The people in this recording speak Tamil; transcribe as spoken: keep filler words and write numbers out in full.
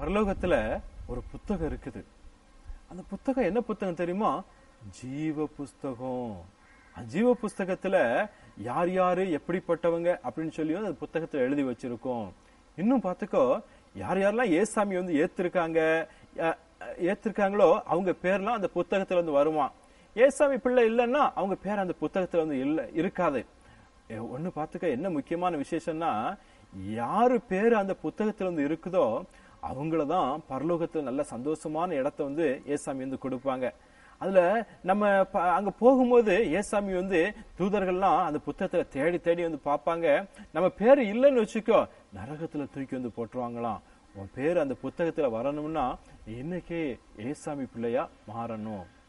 பரலோகத்துல ஒரு புத்தகம் இருக்குது. அந்த புத்தகம் என்ன புத்தகம் தெரியுமா? ஜீவ புஸ்தகம். ஜீவ புஸ்தகத்துல யார் யாரு எப்படிப்பட்டவங்க அப்படின்னு சொல்லி அந்த புத்தகத்துல எழுதி வச்சிருக்கோம். இன்னும் பாத்துக்கோ, யார் யாரெல்லாம் ஏசாமி வந்து ஏத்திருக்காங்க ஏத்திருக்காங்களோ அவங்க பேர்லாம் அந்த புத்தகத்துல வந்து வருவான். ஏசாமி பிள்ளை இல்லைன்னா அவங்க பேர் அந்த புத்தகத்துல வந்து இல்ல இருக்காது. ஒண்ணு பாத்துக்க, என்ன முக்கியமான விசேஷம்னா, யாரு பேரு அந்த புத்தகத்துல வந்து இருக்குதோ அவங்களதான் பரலோகத்துல நல்ல சந்தோஷமான இடத்த வந்து ஏசாமி வந்து கொடுப்பாங்க. அதுல நம்ம அங்க போகும்போது ஏசாமி வந்து தூதர்கள்லாம் அந்த புத்தகத்துல தேடி தேடி வந்து பார்ப்பாங்க. நம்ம பேரு இல்லைன்னு வச்சுக்கோ, நரகத்துல தூக்கி வந்து போட்டுருவாங்களாம். உன் பேரு அந்த புத்தகத்துல வரணும்னா இன்னைக்கே ஏசாமி பிள்ளையா மாறணும்.